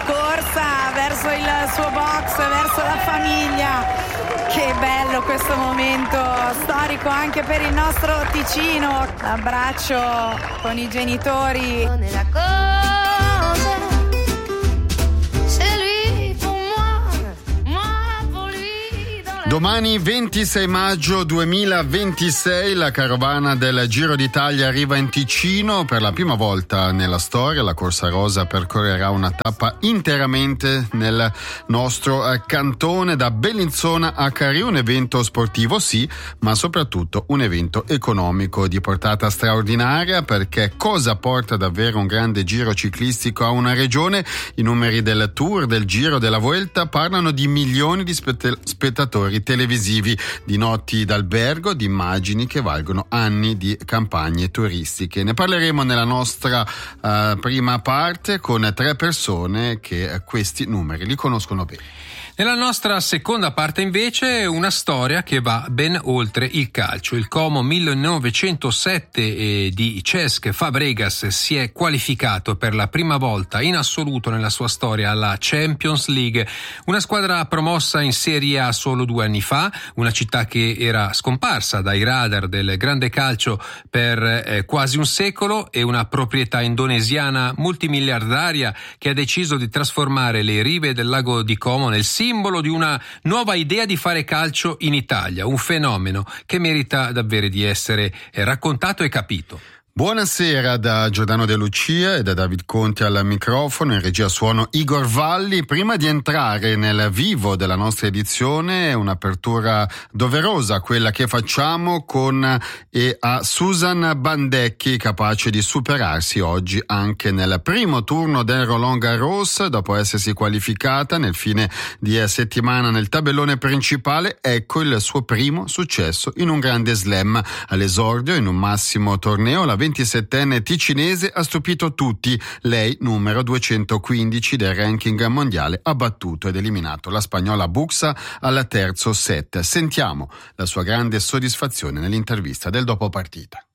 corsa verso il suo box, verso la famiglia. Che bello questo momento storico anche per il nostro Ticino. L'abbraccio con i genitori. Domani 26 maggio 2026 la carovana del Giro d'Italia arriva in Ticino. Per la prima volta nella storia la Corsa Rosa percorrerà una tappa interamente nel nostro cantone, da Bellinzona a Carì. Un evento sportivo sì, ma soprattutto un evento economico di portata straordinaria, perché cosa porta davvero un grande giro ciclistico a una regione? I numeri del Tour, del Giro, della Vuelta parlano di milioni di spettatori televisivi, di notti d'albergo, di immagini che valgono anni di campagne turistiche. Ne parleremo nella nostra prima parte con 3 persone che questi numeri li conoscono bene. Nella nostra seconda parte invece una storia che va ben oltre il calcio. Il Como 1907 di Cesc Fabregas si è qualificato per la prima volta in assoluto nella sua storia alla Champions League, una squadra promossa in Serie A solo 2 anni fa, una città che era scomparsa dai radar del grande calcio per quasi un secolo, e una proprietà indonesiana multimiliardaria che ha deciso di trasformare le rive del lago di Como nel simbolo di una nuova idea di fare calcio in Italia, un fenomeno che merita davvero di essere raccontato e capito. Buonasera da Giordano De Lucia e da David Conti al microfono, in regia suono Igor Valli. Prima di entrare nel vivo della nostra edizione, un'apertura doverosa, quella che facciamo con a Susan Bandecchi, capace di superarsi oggi anche nel primo turno del Roland Garros, dopo essersi qualificata nel fine di settimana nel tabellone principale. Ecco il suo primo successo in un grande slam. All'esordio in un massimo torneo, la 27enne ticinese ha stupito tutti. Lei, numero 215 del ranking mondiale, ha battuto ed eliminato la spagnola Buxa al terzo set. Sentiamo la sua grande soddisfazione nell'intervista del dopo partita.